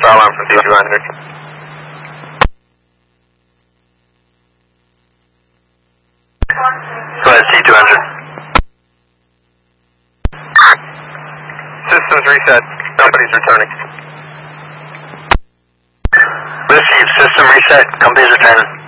fire alarm from C200. Go ahead, C200. Systems reset. Company's returning. Receive system reset. Company's returning.